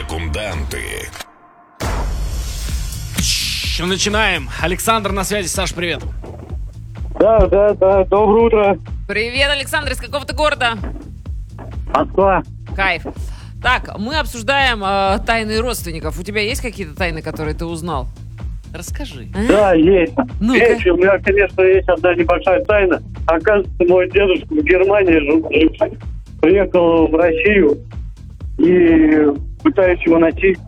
Секунданты. Начинаем. Александр на связи. Саш, привет. Да, доброе утро. Привет, Александр, из какого-то города? Москва. Кайф. Так, мы обсуждаем тайны родственников. У тебя есть какие-то тайны, которые ты узнал? Расскажи. Да, есть. Ну-ка. Есть, у меня, конечно, есть одна небольшая тайна. Оказывается, мой дедушка в Германии жил, приехал в Россию и пытаюсь его найти.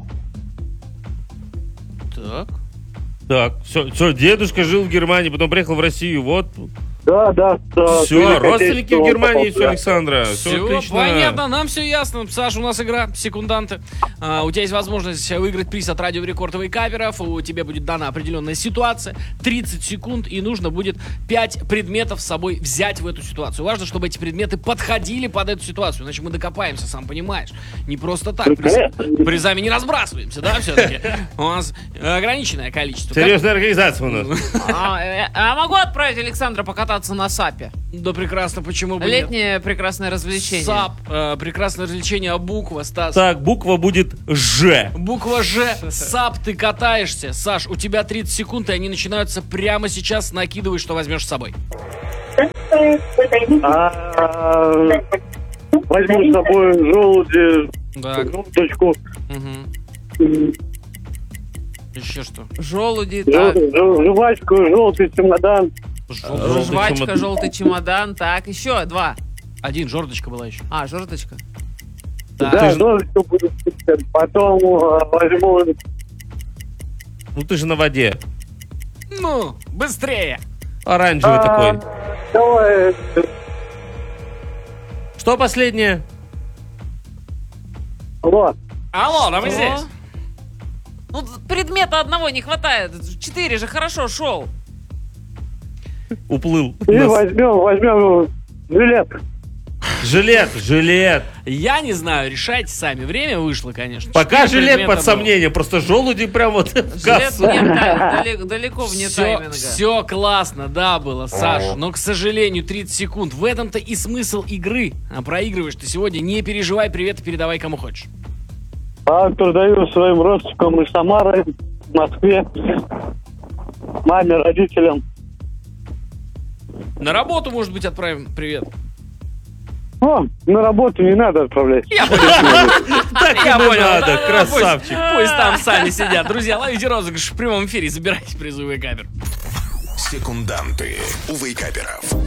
Так, все, дедушка жил в Германии, потом приехал в Россию, вот. Да. Все, родственники в Германии, все, да. Александра, Все все отлично. понятно, нам все ясно. Саша, у нас игра «Секунданты». У тебя есть возможность выиграть приз от Радио Рекорд вейкаперов. У тебя будет дана определенная ситуация, 30 секунд, и нужно будет 5 предметов с собой взять в эту ситуацию. Важно, чтобы эти предметы подходили под эту ситуацию, иначе мы докопаемся, сам понимаешь. Не просто так. Призами не разбрасываемся, да, все-таки? У нас ограниченное количество. Серьезная организация у нас. А могу отправить Александра покататься на САПе? Да прекрасно, почему бы нет? Летнее прекрасное развлечение. САП, прекрасное развлечение, а буква, Стас? Так, буква будет Ж. Буква Ж, САП, ты катаешься. Саш, у тебя 30 секунд, и они начинаются прямо сейчас. Накидывай, что возьмешь с собой. Возьму с собой желуди, Так. желудочку, Еще что? Желуди, так. жвачку, желтый чемодан. Жвачка, желтый чемодан. Так, еще 2. Один, жердочка была еще. А, жердочка. Да, желудочку буду спускать. Потом возьму... Ну ты же на воде. Ну, быстрее. Оранжевый такой. Давай... Что последнее? Вот. Алло, да мы Что? здесь. Ну, предмета одного не хватает. 4 же хорошо шел. Уплыл. И возьмем жилет. Жилет. Я не знаю, решайте сами. Время вышло, конечно. Пока 4 жилет предмета под было. сомнением, просто желуди прям вот в Жилет кассу. нет, далеко вне тайминга. Все классно, да, было, Саша. Но, к сожалению, 30 секунд. В этом-то и смысл игры. А проигрываешь ты сегодня. Не переживай, привет и передавай кому хочешь. Передаю своим родственникам из Самары, в Москве, маме, родителям. На работу, может быть, отправим привет. На работу не надо отправлять. Я понял. Так Я ему понял. надо, Да, красавчик. Пусть там сами сидят. Друзья, ловите розыгрыш в прямом эфире. Забирайте призовые камеры. Секунданты у вейкаперов.